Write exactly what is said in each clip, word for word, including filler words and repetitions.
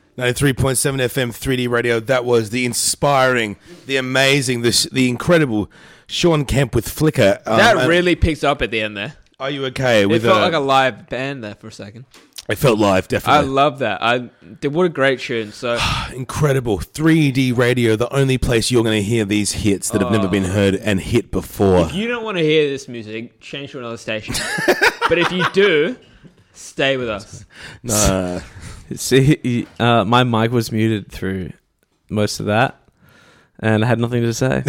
ninety-three point seven F M three D radio. That was the inspiring, the amazing, the, the incredible Sean Kemp with Flicker. Um, that really picked up at the end there. Are you okay? It with felt uh, like a live band there for a second. It felt live, I definitely. love that. I what a great tune. So Incredible. three D radio, the only place you're going to hear these hits that have never been heard and hit before. if you don't want to hear this music, change to another station. But if you do, stay with us. No. See, uh, my mic was muted through most of that, and I had nothing to say.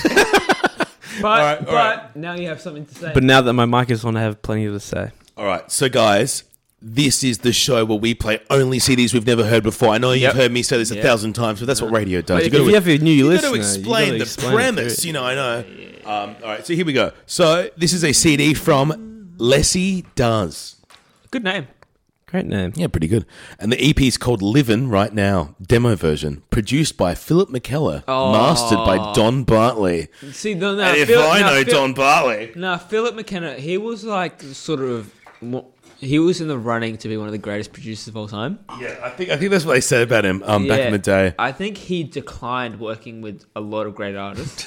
But All right, all but right. now you have something to say. But now that my mic is on, I have plenty to say. All right. So, guys, this is the show where we play only C Ds we've never heard before. I know you've Yep. heard me say this a Yep. thousand times, but that's what radio does. But You if gotta- you have a new you listener, got to you explain gotta the explain it premise. through. You know, I know. Um, all right. So here we go. So this is a C D from Leslie Does. Good name. Great name. Yeah, pretty good. And the E P is called Livin' Right Now, demo version, produced by Philip McKellar, Oh. mastered by Don Bartley. See, no, no, and if Phil- I no, know Phil- Don Bartley. No, Philip McKenna, he was like sort of, mo- he was in the running to be one of the greatest producers of all time. Yeah, I think I think that's what they said about him um, back Yeah. in the day. I think he declined working with a lot of great artists.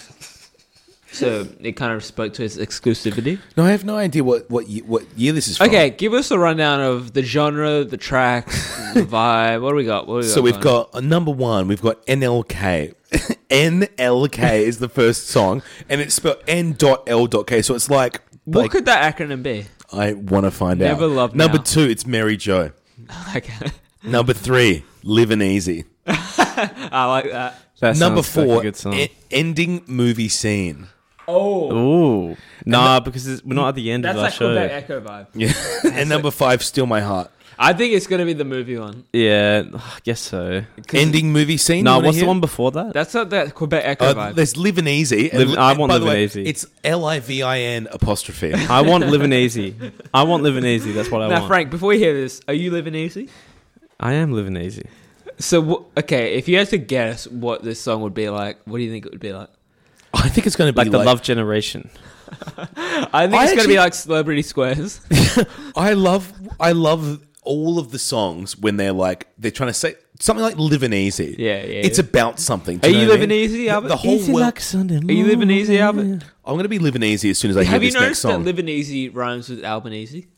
So it kind of spoke to his exclusivity. No, I have no idea what what year, what year this is from. Okay, give us a rundown of the genre, the tracks, the vibe. What do we got? What do we So got we've going? got uh, number one. We've got N L K. N L K is the first song, and it's spelled N L K. So it's like, What like could that acronym be? I want to find Never out. Love Number Now. two, it's Mary Jo. Okay, Number three, Livin' Easy. I like that. That Number sounds like four, a good song. e- ending movie scene. Oh, Ooh, nah, because it's, we're not at the end that's of our like show. Quebec Echo vibe. Yeah, and number five, Still My Heart. I think it's gonna be the movie one. Yeah, I guess so. Ending movie scene. No, you wanna what's hear? the one before that? That's not that Quebec Echo Uh, vibe. there's Livin' Easy. and Live- li- I and want by the Livin' way, Easy. It's L I V I N apostrophe. I want living easy. I want living easy. That's what I now, want. Frank, before you hear this, are you living easy? I am living easy. So, wh- okay, if you had to guess what this song would be like, what do you think it would be like? I think it's going to be Like like, the Love Generation. I think I it's going to be actually- like Celebrity Squares. I love I love all of the songs when they're like they're trying to say something like "Living Easy." Yeah, yeah. It's about something. Do Are know you what I living mean? easy, The, Albert? the whole Easy world. like Sunday Are you living easy, Albert? morning. I'm going to be living easy as soon as I Have hear you this next noticed that song. living easy rhymes with Albanese?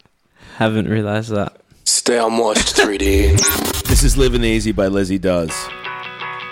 Haven't realised that. Stay on Watched three D. This is "Living Easy" by Leslie Does.